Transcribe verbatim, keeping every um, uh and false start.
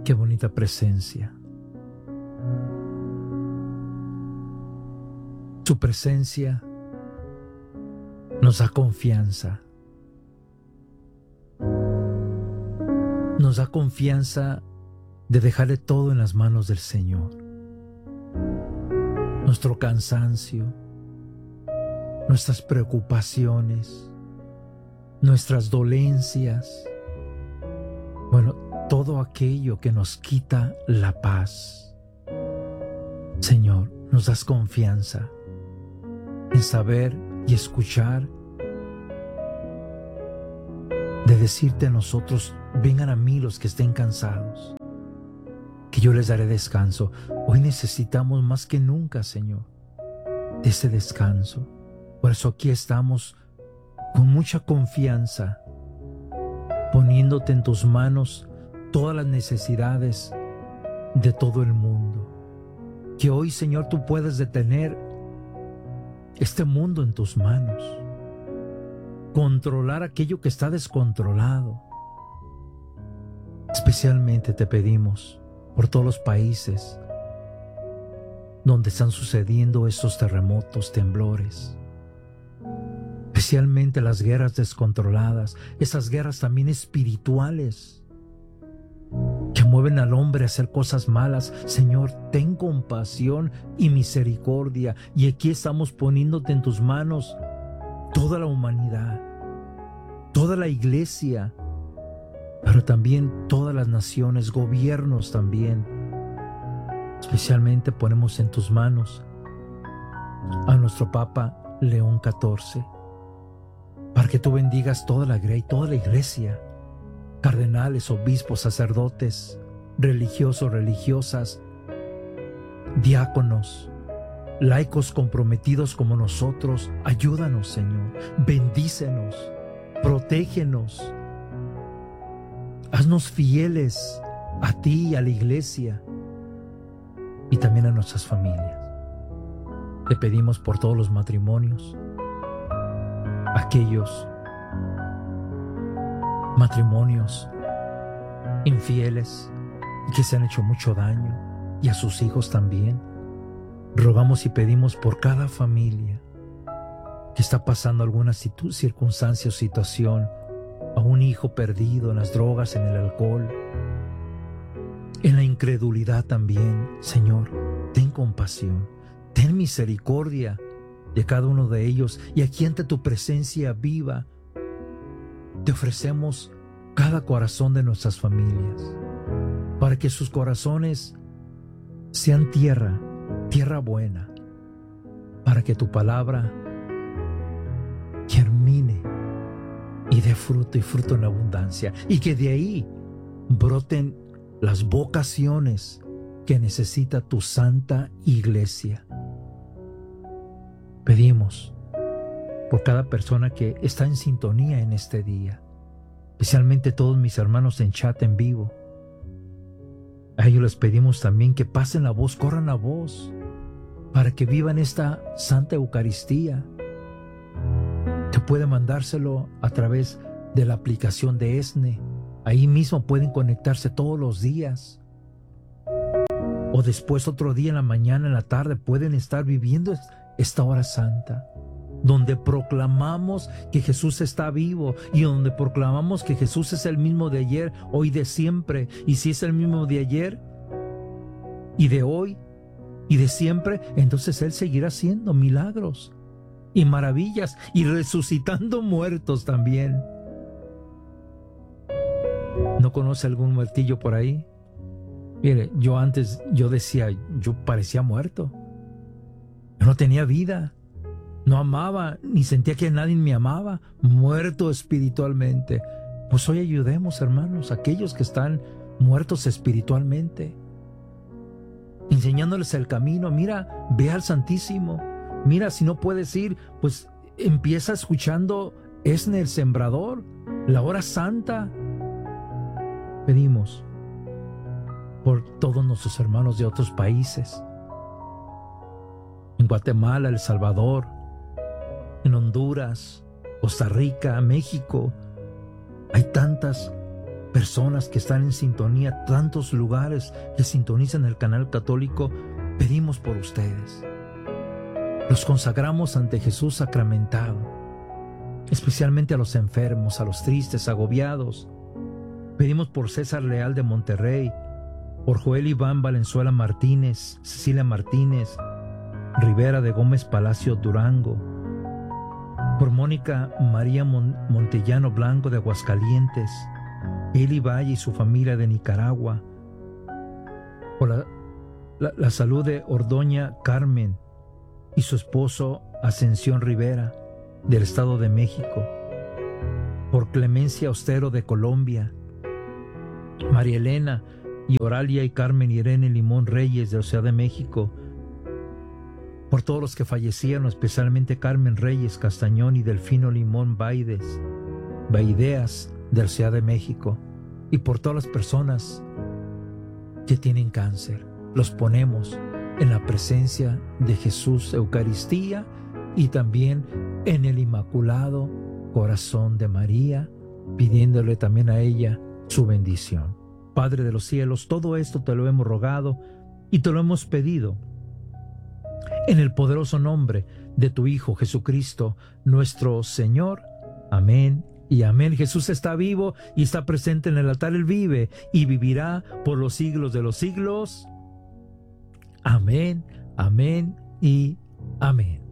Qué bonita presencia. Su presencia nos da confianza. Nos da confianza de dejarle todo en las manos del Señor. Nuestro cansancio, nuestras preocupaciones, nuestras dolencias, bueno, todo aquello que nos quita la paz. Señor, nos das confianza en saber y escuchar, de decirte a nosotros: vengan a mí los que estén cansados, que yo les daré descanso. Hoy necesitamos más que nunca, Señor, de ese descanso. Por eso aquí estamos con mucha confianza, poniéndote en tus manos todas las necesidades de todo el mundo. Que hoy, Señor, tú puedes detener este mundo en tus manos, controlar aquello que está descontrolado. Especialmente te pedimos por todos los países donde están sucediendo esos terremotos, temblores, especialmente las guerras descontroladas, esas guerras también espirituales que mueven al hombre a hacer cosas malas. Señor, ten compasión y misericordia. Y aquí estamos poniéndote en tus manos toda la humanidad, toda la iglesia, pero también todas las naciones, gobiernos también. Especialmente ponemos en tus manos a nuestro Papa León catorce, para que tú bendigas toda la grey, toda la iglesia, cardenales, obispos, sacerdotes, religiosos, religiosas, diáconos, laicos comprometidos como nosotros. Ayúdanos, Señor, bendícenos, protégenos, haznos fieles a ti y a la iglesia y también a nuestras familias. Te pedimos por todos los matrimonios, aquellos matrimonios infieles que se han hecho mucho daño, y a sus hijos también. Rogamos y pedimos por cada familia que está pasando alguna circunstancia o situación, a un hijo perdido en las drogas, en el alcohol, en la incredulidad también. Señor, ten compasión, ten misericordia de cada uno de ellos, y aquí ante tu presencia viva te ofrecemos cada corazón de nuestras familias, para que sus corazones sean tierra, tierra buena, para que tu palabra germine y dé fruto, y fruto en abundancia, y que de ahí broten las vocaciones que necesita tu santa iglesia. Pedimos por cada persona que está en sintonía en este día, especialmente todos mis hermanos en chat en vivo. A ellos les pedimos también que pasen la voz, corran la voz, para que vivan esta Santa Eucaristía, que puede mandárselo a través de la aplicación de ESNE. Ahí mismo pueden conectarse todos los días, o después otro día en la mañana, en la tarde, pueden estar viviendo esta hora santa, donde proclamamos que Jesús está vivo, y donde proclamamos que Jesús es el mismo de ayer, hoy, de siempre. Y si es el mismo de ayer y de hoy y de siempre, entonces Él seguirá haciendo milagros y maravillas y resucitando muertos también. ¿No conoce algún muertillo por ahí? Mire, yo antes, yo decía, yo parecía muerto. Yo no tenía vida. No amaba, ni sentía que nadie me amaba, muerto espiritualmente. Pues hoy ayudemos, hermanos, a aquellos que están muertos espiritualmente, enseñándoles el camino. Mira, ve al Santísimo. Mira, si no puedes ir, pues empieza escuchando ESNE el Sembrador, la hora santa. Pedimos por todos nuestros hermanos de otros países, en Guatemala, El Salvador, en Honduras, Costa Rica, México. Hay tantas personas que están en sintonía, tantos lugares que sintonizan el canal católico, pedimos por ustedes. Los consagramos ante Jesús sacramentado, especialmente a los enfermos, a los tristes, agobiados. Pedimos por César Leal de Monterrey, por Joel Iván Valenzuela Martínez, Cecilia Martínez, Rivera de Gómez Palacio Durango, por Mónica María Mon- Montellano Blanco de Aguascalientes, Eli Valle y su familia de Nicaragua, por la, la, la salud de Ordoña Carmen y su esposo Ascensión Rivera del Estado de México, por Clemencia Ostero de Colombia, María Elena y Oralia y Carmen Irene Limón Reyes de la Ciudad de México, por todos los que fallecieron, especialmente Carmen Reyes Castañón y Delfino Limón Baides, Baideas de la Ciudad de México, y por todas las personas que tienen cáncer. Los ponemos en la presencia de Jesús, Eucaristía, y también en el Inmaculado Corazón de María, pidiéndole también a ella su bendición. Padre de los cielos, todo esto te lo hemos rogado y te lo hemos pedido en el poderoso nombre de tu Hijo Jesucristo, nuestro Señor. Amén y amén. Jesús está vivo y está presente en el altar. Él vive y vivirá por los siglos de los siglos. Amén, amén y amén.